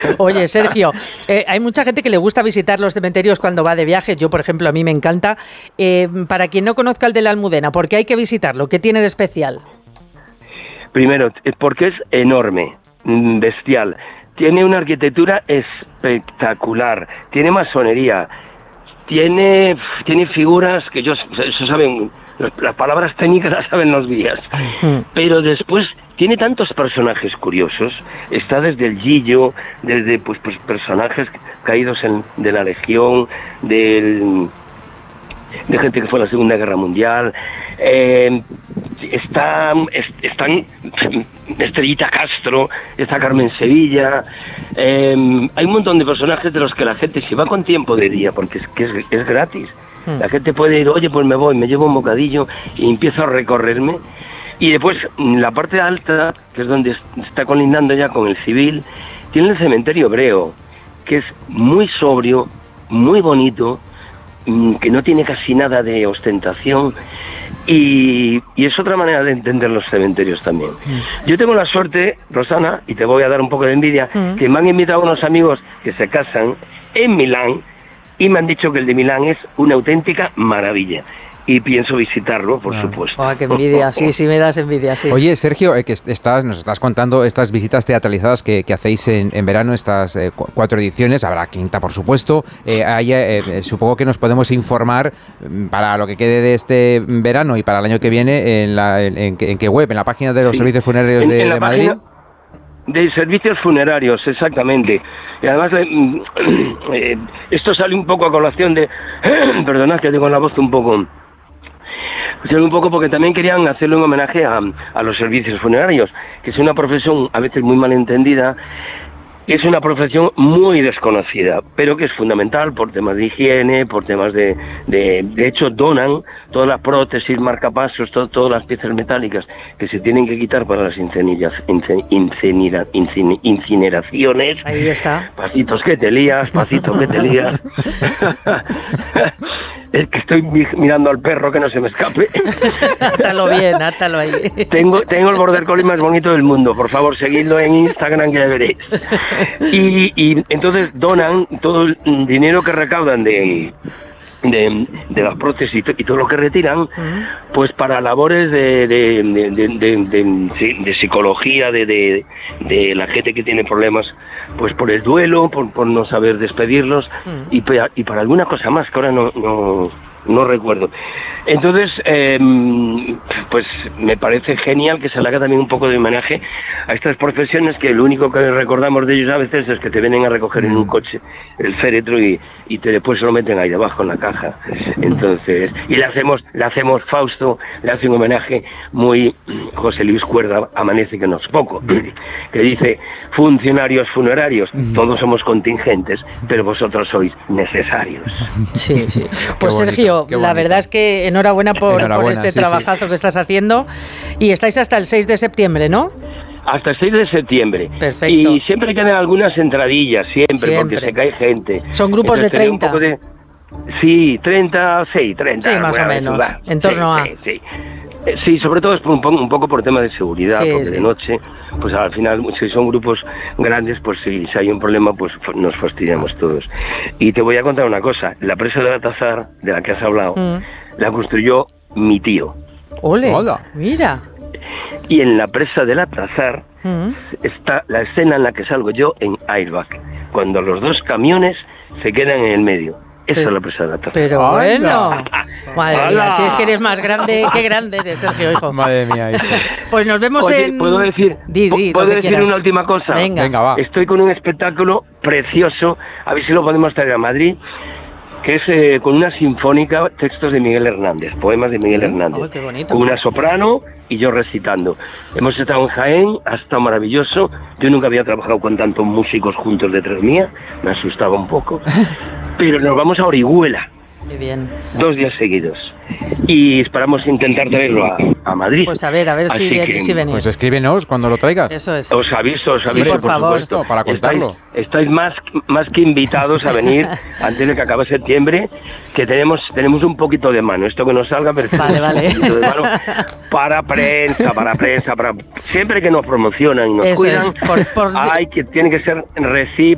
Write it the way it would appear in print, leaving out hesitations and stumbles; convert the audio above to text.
Oye, Sergio, hay mucha gente que le gusta visitar los cementerios cuando va de viaje. Yo, por ejemplo, a mí me encanta. Para quien no conozca el de la Almudena, ¿por qué hay que visitarlo? ¿Qué tiene de especial? Primero, porque es enorme, bestial. Tiene una arquitectura espectacular. Tiene masonería. Tiene figuras que eso saben, las palabras técnicas las saben los guías. Pero después tiene tantos personajes curiosos. Está desde el Gillo, desde pues personajes caídos de la Legión, de gente que fue en la Segunda Guerra Mundial. Están Estrellita Castro, está Carmen Sevilla. Hay un montón de personajes de los que la gente, si va con tiempo de día, porque es gratis, la gente puede ir, oye, pues me voy, me llevo un bocadillo y empiezo a recorrerme. Y después, la parte alta, que es donde está colindando ya con el civil, tiene el cementerio hebreo, que es muy sobrio, muy bonito, que no tiene casi nada de ostentación, y es otra manera de entender los cementerios también. Yo tengo la suerte, Rosana, y te voy a dar un poco de envidia, que me han invitado unos amigos que se casan en Milán, y me han dicho que el de Milán es una auténtica maravilla. Y pienso visitarlo, por supuesto. ¡Oh, qué envidia! Sí, me das envidia, sí. Oye, Sergio, nos estás contando estas visitas teatralizadas que hacéis en verano, estas 4 ediciones, habrá quinta, por supuesto. Supongo que nos podemos informar para lo que quede de este verano y para el año que viene en qué web, en la página de los servicios funerarios de Madrid. De servicios funerarios, exactamente. Y además, esto sale un poco a colación de... perdonad que tengo la voz un poco porque también querían hacerle un homenaje a los servicios funerarios, que es una profesión a veces muy mal entendida, es una profesión muy desconocida, pero que es fundamental por temas de higiene, por temas de hecho donan todas las prótesis, marcapasos, todas las piezas metálicas que se tienen que quitar para las incineraciones. Ahí está. Pacitos que te lías. Es que estoy mirando al perro que no se me escape. Átalo bien, átalo ahí. Tengo el border collie más bonito del mundo. Por favor, seguidlo en Instagram que ya veréis. Y entonces donan todo el dinero que recaudan de las prótesis y todo lo que retiran, pues para labores de psicología, de la gente que tiene problemas, pues por el duelo, por no saber despedirlos, y para alguna cosa más que ahora no recuerdo. Entonces, pues me parece genial que se le haga también un poco de homenaje a estas profesiones que lo único que recordamos de ellos a veces es que te vienen a recoger en un coche el féretro y después se lo meten ahí debajo en la caja. Entonces, y le hacemos Fausto, le hace un homenaje muy José Luis Cuerda, Amanece que no es poco, que dice: funcionarios funerarios, todos somos contingentes, pero vosotros sois necesarios. Sí. Pues Sergio, la verdad es que enhorabuena por este trabajazo que estás haciendo, y estáis hasta el 6 de septiembre, ¿no? Hasta el 6 de septiembre. Perfecto. Y siempre quedan algunas entradillas, siempre. Porque se cae gente. Son grupos de 30. Sí, 30. Sí, más o menos. En torno a... Sí, sobre todo es un poco por tema de seguridad, porque de noche, pues al final, si son grupos grandes, pues si hay un problema, pues nos fastidiamos todos. Y te voy a contar una cosa: la presa de Baltazar, de la que has hablado, la construyó mi tío. ¡Ole! Hola. Mira. Y en la presa del Baltazar está la escena en la que salgo yo en Airbag, cuando los dos camiones se quedan en el medio. Esa es la presa de Baltazar. Pero bueno, madre mía, si es que eres más grande, qué grande eres, Sergio, hijo. Madre mía, hijo. Pues nos vemos en... ¿Puedo decir, ¿puedo decir una última cosa? Venga, va. Estoy con un espectáculo precioso, a ver si lo podemos traer a Madrid, que es con una sinfónica, textos de Miguel Hernández, poemas de Miguel Hernández. Oh, qué bonito. Con una soprano y yo recitando. Hemos estado en Jaén, ha estado maravilloso. Yo nunca había trabajado con tantos músicos juntos detrás mía, me asustaba un poco. Pero nos vamos a Orihuela. Muy bien. 2 días seguidos. Y esperamos intentar traerlo a Madrid. Pues a ver si venís. Pues escríbenos cuando lo traigas. Eso es. Os aviso, sí, por favor. supuesto. Para contarlo. Estáis más que invitados a venir antes de que acabe septiembre, que tenemos un poquito de mano. Esto que nos salga, pero vale. Un poquito de mano para prensa, siempre que nos promocionan y nos cuidan, tiene que ser recíproco.